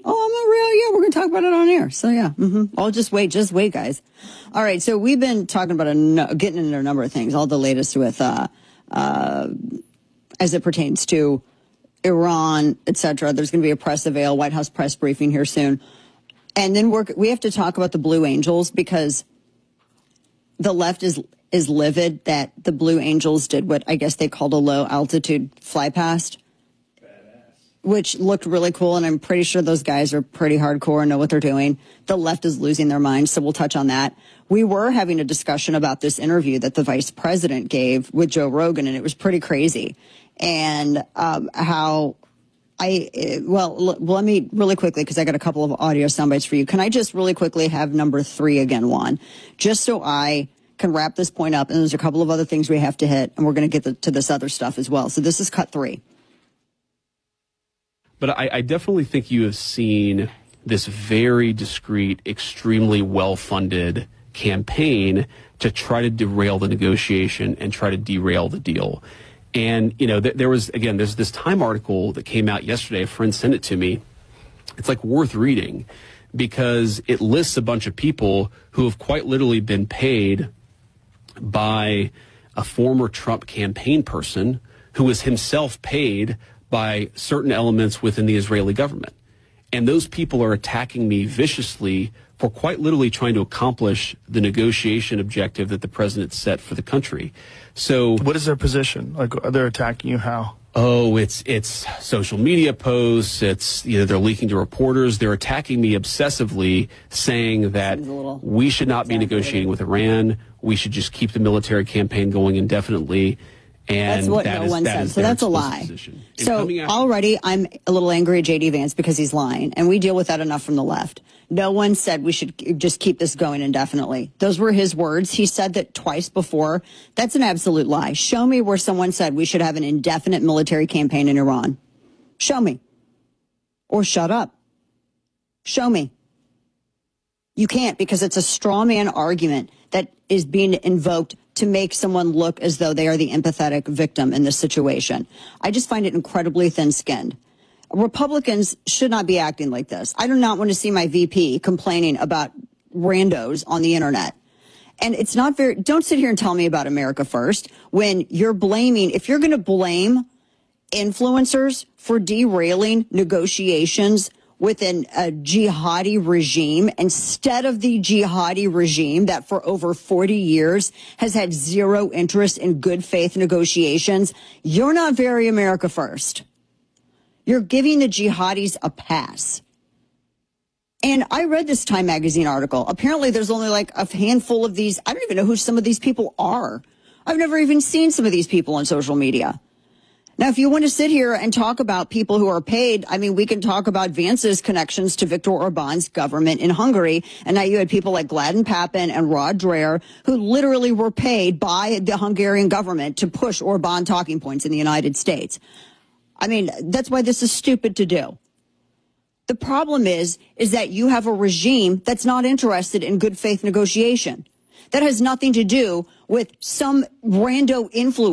Oh, I'm a real, yeah, we're going to talk about it on air. So, yeah. I'll just wait, guys. All right. So we've been talking about getting into a number of things, all the latest with, as it pertains to Iran, et cetera. There's going to be a press avail, White House press briefing here soon. And then we have to talk about the Blue Angels because the left is livid that the Blue Angels did what I guess they called a low altitude fly past, which looked really cool. And I'm pretty sure those guys are pretty hardcore and know what they're doing. The left is losing their minds. So we'll touch on that. We were having a discussion about this interview that the vice president gave with Joe Rogan, and it was pretty crazy. And how let me really quickly, because I got a couple of audio sound bites for you. Can I just really quickly have number 3 again, Juan? Just so I can wrap this point up. And there's a couple of other things we have to hit, and we're going to get to this other stuff as well. So this is cut 3. But I definitely think you have seen this very discreet, extremely well-funded campaign to try to derail the negotiation and try to derail the deal. And, you know, there's this Time article that came out yesterday. A friend sent it to me. It's like worth reading because it lists a bunch of people who have quite literally been paid by a former Trump campaign person who was himself paid by certain elements within the Israeli government. And those people are attacking me viciously for quite literally trying to accomplish the negotiation objective that the president set for the country. So what is their position? Like, they're attacking you how? Oh, it's social media posts. It's, they're leaking to reporters. They're attacking me obsessively, saying that we should not be negotiating with Iran. We should just keep the military campaign going indefinitely. And that's what no one said. So that's a lie. So already I'm a little angry at J.D. Vance because he's lying. And we deal with that enough from the left. No one said we should just keep this going indefinitely. Those were his words. He said that twice before. That's an absolute lie. Show me where someone said we should have an indefinite military campaign in Iran. Show me. Or shut up. Show me. You can't, because it's a straw man argument that is being invoked to make someone look as though they are the empathetic victim in this situation. I just find it incredibly thin-skinned. Republicans should not be acting like this. I do not want to see my VP complaining about randos on the internet. And it's not very, don't sit here and tell me about America First when you're blaming, if you're going to blame influencers for derailing negotiations within a jihadi regime instead of the jihadi regime that for over 40 years has had zero interest in good faith negotiations, you're not very America First. You're giving the jihadis a pass. And I read this Time magazine article. Apparently there's only like a handful of these. I don't even know who some of these people are. I've never even seen some of these people on social media. Now, if you want to sit here and talk about people who are paid, I mean, we can talk about Vance's connections to Viktor Orban's government in Hungary. And now you had people like Gladden Pappin and Rod Dreher who literally were paid by the Hungarian government to push Orban talking points in the United States. I mean, that's why this is stupid to do. The problem is that you have a regime that's not interested in good faith negotiation. That has nothing to do with some rando influence.